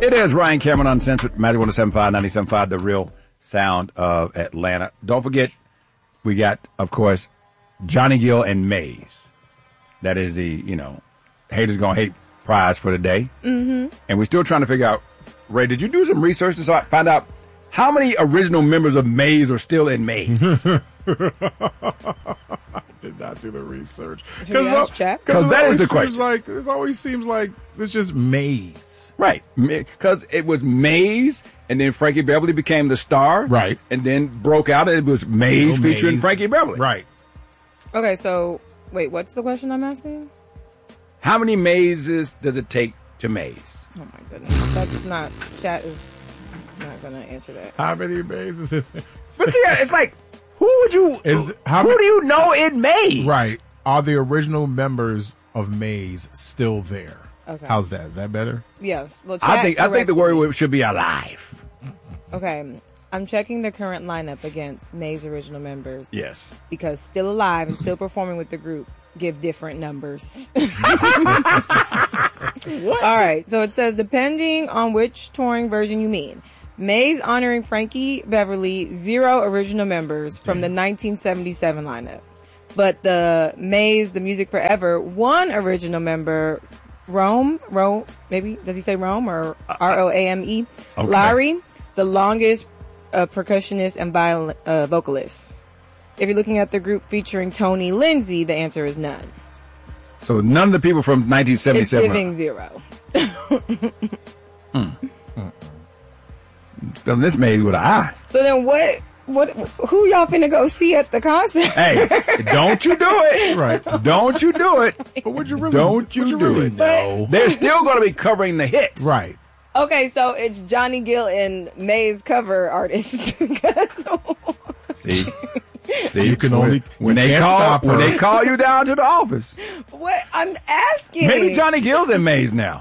It is Ryan Cameron Uncensored, Magic 107.5, 97.5, the real sound of Atlanta. Don't forget, we got, of course, Johnny Gill and Maze. That is the, haters gonna hate prize for the day. Mm-hmm. And we're still trying to figure out, Ray, did you do some research to find out how many original members of Maze are still in Maze? I did not do the research. Because that is the question. It always seems like it's just Maze. Right. Because it was Maze, and then Frankie Beverly became the star. Right. And then broke out, and it was Maze featuring Frankie Beverly. Right. Okay, so, wait, what's the question I'm asking? How many mazes does it take to maze? Oh, my goodness. That's not, chat is not going to answer that. How many mazes is it? But see, it's like, who do you know in Maze? Right. Are the original members of Maze still there? Okay. How's that? Is that better? Yes. Well, I think the word should be alive. Okay. I'm checking the current lineup against Maze original members. Yes. Because still alive and still performing with the group give different numbers. What? All right. So it says, depending on which touring version you mean. Maze honoring Frankie Beverly, 0 original members from the 1977 lineup. But the Maze, The Music Forever, 1 original member, Rome, maybe, does he say Rome or R-O-A-M-E? Okay. Larry, the longest percussionist and vocalist. If you're looking at the group featuring Tony Lindsay, the answer is none. So none of the people from 1977. It's giving 0. Spelling this Maze with an I. So then who y'all finna go see at the concert? Hey, don't you do it. Right. Don't you do it. But would you really? Don't you do it. No. They're still going to be covering the hits. Right. Okay, so it's Johnny Gill and Maze cover artists. See, you can only when they call you down to the office. What I'm asking? Maybe Johnny Gill's in Maze now.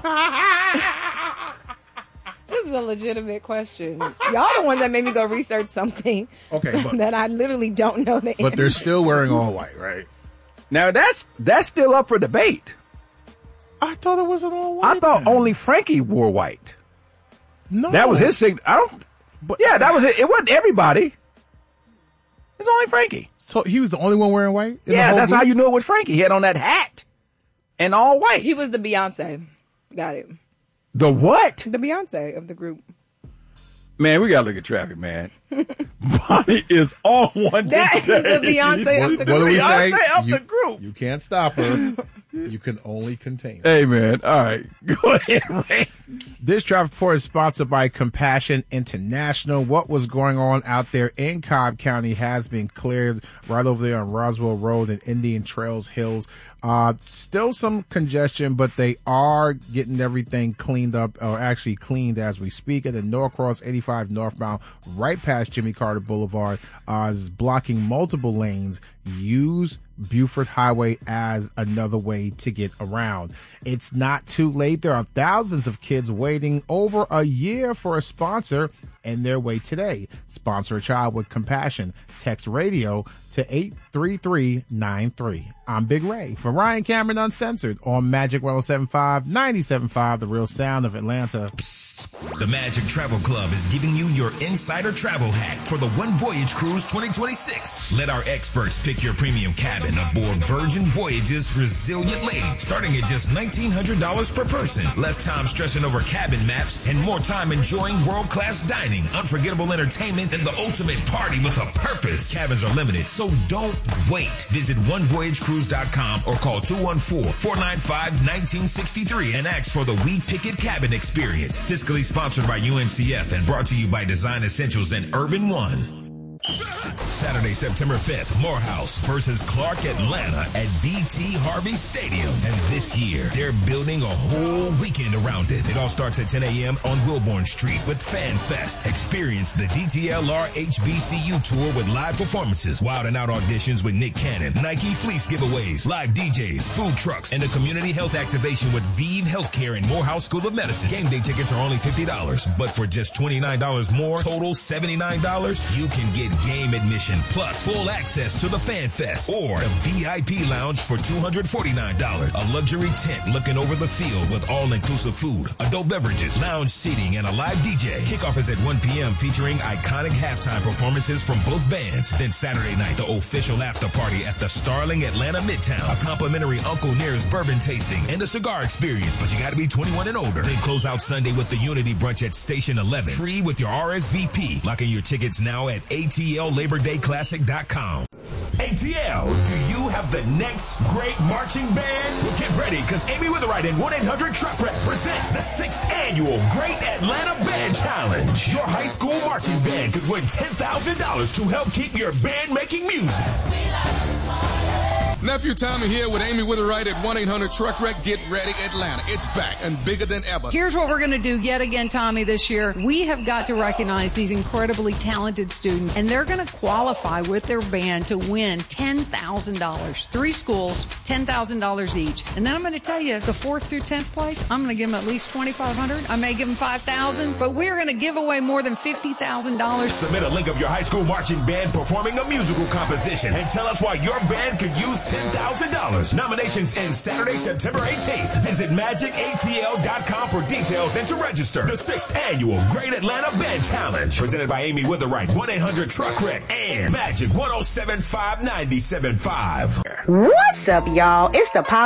This is a legitimate question. Y'all the one that made me go research something. Okay, but that I literally don't know the answer. But they're still wearing all white, right? Now that's still up for debate. I thought it wasn't all white. I thought only Frankie wore white. No, that was his signature. That was it. It wasn't everybody. It's only Frankie. So he was the only one wearing white? Yeah, that's how you knew it was Frankie. He had on that hat and all white. He was the Beyonce. Got it. The what? The Beyonce of the group. Man, we got to look at traffic, man. Bonnie is on one today. That is the Beyonce of the group. What do we say? Beyonce of the group. You can't stop her. You can only contain her. Hey, man. All right. Go ahead, Ray. This traffic report is sponsored by Compassion International. What was going on out there in Cobb County has been cleared right over there on Roswell Road and Indian Trails Hills. Still some congestion, but they are getting everything cleaned up, or actually cleaned as we speak. At the Norcross 85 northbound, right past Jimmy Carter Boulevard, is blocking multiple lanes. Use Buford Highway as another way to get around. It's not too late. There are thousands of kids waiting over a year for a sponsor, and their way today. Sponsor a child with compassion. Text radio to 83393. I'm Big Ray for Ryan Cameron Uncensored on Magic 107.5, 97.5, the real sound of Atlanta. The Magic Travel Club is giving you your insider travel hack for the One Voyage Cruise 2026. Let our experts pick your premium cabin aboard Virgin Voyages Resilient Lady, starting at just $1,900 per person. Less time stressing over cabin maps and more time enjoying world-class dining, unforgettable entertainment, and the ultimate party with a purpose. Cabins are limited, so don't wait. Visit onevoyagecruise.com or call 214-495-1963 and ask for the We Pick It Cabin experience. Fiscally sponsored by UNCF and brought to you by Design Essentials and Urban One. Saturday, September 5th, Morehouse versus Clark Atlanta at BT Harvey Stadium. And this year, they're building a whole weekend around it. It all starts at 10 a.m. on Wilbourn Street with Fan Fest. Experience the DTLR HBCU tour with live performances, Wild and Out auditions with Nick Cannon, Nike fleece giveaways, live DJs, food trucks, and a community health activation with ViV Healthcare and Morehouse School of Medicine. Game day tickets are only $50, but for just $29 more, total $79, you can get game admission, plus full access to the Fan Fest or the VIP lounge for $249. A luxury tent looking over the field with all-inclusive food, adult beverages, lounge seating, and a live DJ. Kickoff is at 1 p.m. featuring iconic halftime performances from both bands. Then Saturday night, the official after party at the Starling Atlanta Midtown. A complimentary Uncle Near's bourbon tasting and a cigar experience, but you got to be 21 and older. Then close out Sunday with the Unity Brunch at Station 11. Free with your RSVP. Lock in your tickets now at ATLLaborDayClassic.com. ATL, do you have the next great marching band? Well, get ready, because Amy Witherite and 1-800-TRUCK-WRECK presents the 6th annual Great Atlanta Band Challenge. Your high school marching band could win $10,000 to help keep your band making music. Nephew Tommy here with Amy Witherite at 1-800-TRUCK-WRECK. Get ready, Atlanta. It's back and bigger than ever. Here's what we're going to do yet again, Tommy, this year. We have got to recognize these incredibly talented students, and they're going to qualify with their band to win $10,000. 3 schools, $10,000 each. And then I'm going to tell you, the 4th through 10th place, I'm going to give them at least $2,500. I may give them $5,000, but we're going to give away more than $50,000. Submit a link of your high school marching band performing a musical composition and tell us why your band could use $10,000. Nominations end Saturday, September 18th. Visit magicatl.com for details and to register. The 6th annual Great Atlanta Band Challenge, presented by Amy Witherite, 1-800-TRUCK-WRECK, and Magic 107.5 97.5. What's up, y'all? It's the